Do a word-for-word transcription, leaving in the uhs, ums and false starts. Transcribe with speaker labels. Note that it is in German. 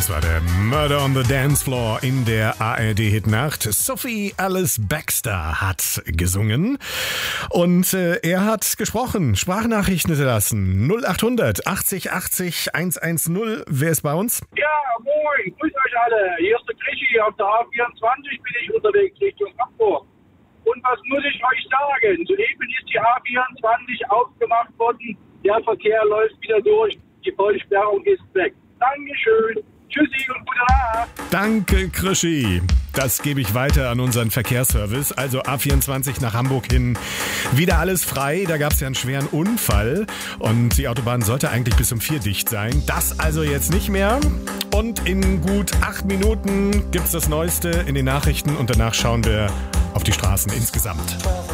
Speaker 1: Das war der Murder on the Dance Floor in der A R D-Hitnacht. Sophie Alice Baxter hat gesungen und äh, er hat gesprochen, Sprachnachrichten hinterlassen. null acht hundert achtzig achtzig hundertzehn. Wer ist bei uns?
Speaker 2: Ja, moin, grüß euch alle. Hier ist der Krischi, auf der A vierundzwanzig bin ich unterwegs Richtung Hamburg. Und was muss ich euch sagen? Soeben ist die A vierundzwanzig aufgemacht worden, der Verkehr läuft wieder durch, die Vollsperrung ist weg. Dankeschön. Tschüssi und gute Nacht.
Speaker 1: Danke, Krischi. Das gebe ich weiter an unseren Verkehrsservice. Also A vierundzwanzig nach Hamburg hin. Wieder alles frei. Da gab es ja einen schweren Unfall. Und die Autobahn sollte eigentlich bis um vier dicht sein. Das also jetzt nicht mehr. Und in gut acht Minuten gibt es das Neueste in den Nachrichten. Und danach schauen wir auf die Straßen insgesamt.